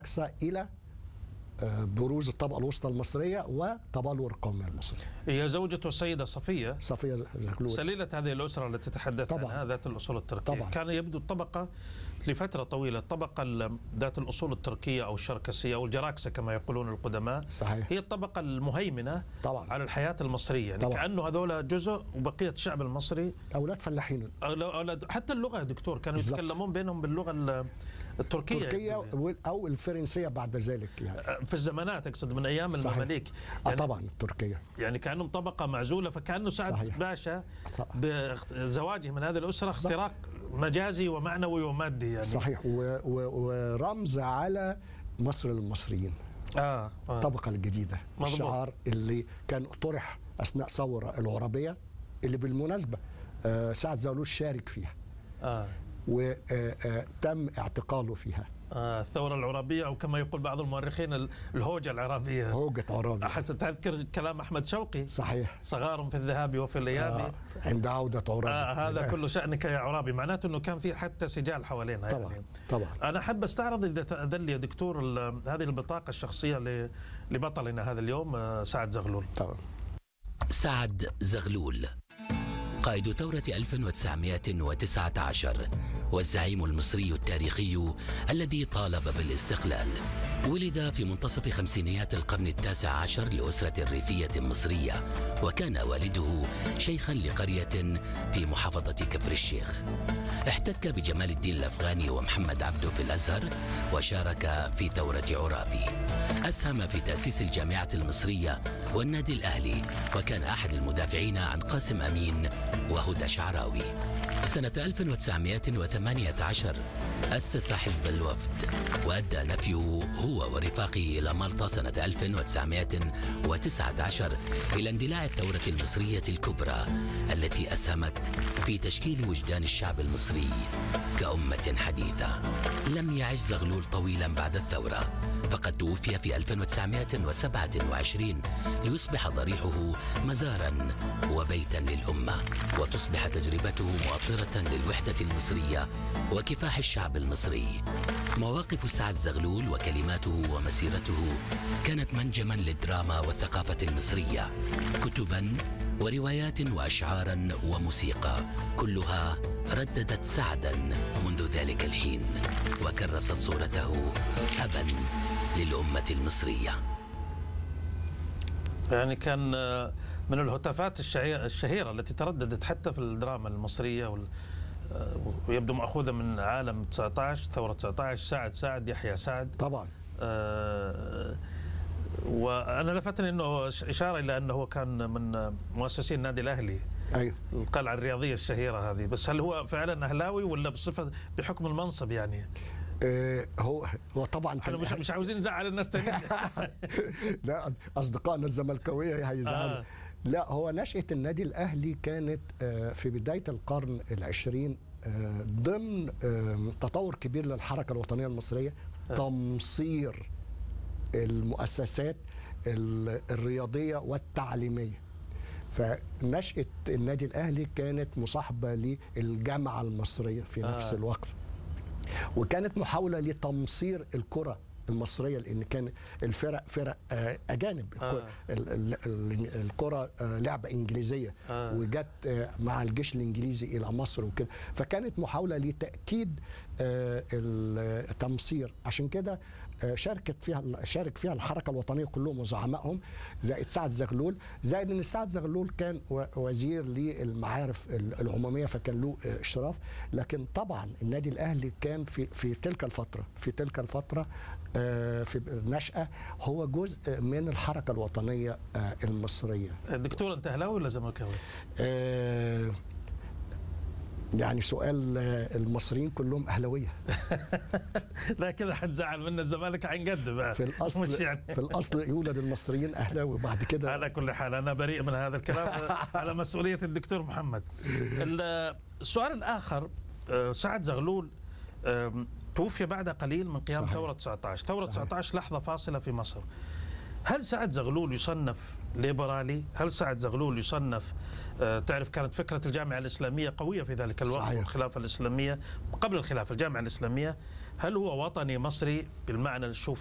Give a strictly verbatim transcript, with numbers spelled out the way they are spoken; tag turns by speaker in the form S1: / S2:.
S1: إلى بروز الطبقة الوسطى المصرية وتبلور القومية المصرية.
S2: هي زوجته السيدة صفية
S1: صفية زغلول
S2: سليلة هذه الأسرة التي تتحدث عنها ذات الأصول التركية. طبعا. كان يبدو الطبقة لفترة طويلة الطبقة ذات الأصول التركية أو الشركسية أو الجراكسة كما يقولون القدماء.
S1: صحيح.
S2: هي الطبقة المهيمنة
S1: طبعا.
S2: على الحياة المصرية، يعني طبعا. كأنه هذول جزء وبقية الشعب المصري
S1: أولاد فلاحين.
S2: أولاد حتى اللغة يا دكتور كانوا بالزبط. يتكلمون بينهم باللغة التركية
S1: التركية يعني. أو الفرنسية بعد ذلك يعني.
S2: في الزمانات أقصد من أيام صحيح. المماليك
S1: يعني. آه طبعا التركية
S2: يعني كانهم طبقة معزولة، فكأنه سعد صحيح. باشا بزواجه من هذه الأسرة اختراق مجازي ومعنوي ومادي يعني.
S1: صحيح، ورمز على مصر للمصريين.
S2: آه. آه.
S1: الطبقة الجديدة مضبوط. الشعار اللي كان طرح أثناء ثورة العربية اللي بالمناسبة آه سعد زغلول شارك فيها.
S2: آه.
S1: وتم اعتقاله فيها.
S2: آه الثورة العرابية أو كما يقول بعض المؤرخين الهوجة العرابية.
S1: هوجة عرابية.
S2: حتى تذكر كلام أحمد شوقي.
S1: صحيح.
S2: صغار في الذهاب وفي الإياب.
S1: آه عند عودة عرابي.
S2: آه هذا كل شأنك يا عرابي، معناته أنه كان في حتى سجال حوالينا.
S1: طبعا
S2: يعني.
S1: طبعا.
S2: أنا أحب أستعرض إذا تأذن لي يا دكتور هذه البطاقة الشخصية لبطلنا هذا اليوم سعد زغلول.
S1: طبعا.
S3: سعد زغلول قائد ثورة ألف وتسعمائة وتسعة عشر والزعيم المصري التاريخي الذي طالب بالاستقلال. ولد في منتصف خمسينيات القرن التاسع عشر لأسرة ريفية مصرية، وكان والده شيخا لقرية في محافظة كفر الشيخ. احتك بجمال الدين الأفغاني ومحمد عبده في الأزهر وشارك في ثورة عرابي. أسهم في تأسيس الجامعة المصرية والنادي الأهلي، وكان أحد المدافعين عن قاسم أمين وهدى شعراوي. سنة ألف وتسعمائة وثمانية عشر أسس حزب الوفد، وأدى نفيه هو ورفاقه إلى مالطا سنة ألف وتسعمائة وتسعة عشر إلى اندلاع الثورة المصرية الكبرى التي أسهمت في تشكيل وجدان الشعب المصري كأمة حديثة. لم يعش زغلول طويلا بعد الثورة، فقد توفي في ألف وتسعمائة وسبعة وعشرين ليصبح ضريحه مزارا وبيتا للأمة، وتصبح تجربته مؤطرة للوحدة المصرية وكفاح الشعب المصري. مواقف سعد زغلول وكلماته ومسيرته كانت منجما للدراما والثقافة المصرية، كتبا وروايات وأشعارا وموسيقى كلها رددت سعدا منذ ذلك الحين، وكرست صورته أبا للأمة المصرية.
S2: يعني كان من الهتافات الشهيرة التي ترددت حتى في الدراما المصرية، ويبدو مأخوذة من عالم تسعة عشر، ثورة تسعة عشر، سعد سعد يحيى سعد.
S1: طبعا.
S2: آه وأنا لفتني أنه إشارة إلى أنه كان من مؤسسين النادي الأهلي.
S1: أيوه.
S2: القلعة الرياضية الشهيرة هذه، بس هل هو فعلا أهلاوي ولا بصفة بحكم المنصب يعني؟
S1: آه هو هو طبعا
S2: احنا مش مش عاوزين نزعل الناس تاني.
S1: لا أصدقائنا الزملكاوية هيزعلوا. آه. لا، هو نشأة النادي الأهلي كانت في بداية القرن العشرين ضمن تطور كبير للحركة الوطنية المصرية، تمصير المؤسسات الرياضية والتعليمية. فنشأة النادي الأهلي كانت مصاحبة للجامعة المصرية في نفس الوقت، وكانت محاولة لتمصير الكرة المصرية، لأن كان الفرق فرق أجانب. آه. الكرة لعبة إنجليزية. آه. وجت مع الجيش الإنجليزي إلى مصر وكده، فكانت محاولة لتأكيد التمصير. عشان كده شاركت فيها شارك فيها الحركة الوطنية كلهم وزعمائهم، زائد سعد زغلول، زائد ان سعد زغلول كان وزير للمعارف العمومية فكان له اشراف. لكن طبعا النادي الاهلي كان في في تلك الفترة في تلك الفترة في النشأة هو جزء من الحركة الوطنية المصرية.
S2: دكتور، انت اهلاوي ولا زملكاوي؟
S1: آه يعني سؤال، المصريين كلهم أهلاوية.
S2: لا كده حتزعل منا الزمالك عن قد بقى.
S1: في الأصل يعني. في الأصل يولد المصريين أهلاوي، بعد كده
S2: على كل حال أنا بريء من هذا الكلام على مسؤولية الدكتور محمد. السؤال الآخر، سعد زغلول توفي بعد قليل من قيام صحيح. ثورة تسعة عشر. ثورة صحيح. تسعة عشر لحظة فاصلة في مصر. هل سعد زغلول يصنف ليبرالي؟ هل سعد زغلول يصنف آه تعرف كانت فكرة الجامعة الإسلامية قوية في ذلك الوقت، والخلافة الإسلامية قبل الخلافة الجامعة الإسلامية، هل هو وطني مصري بالمعنى نشوف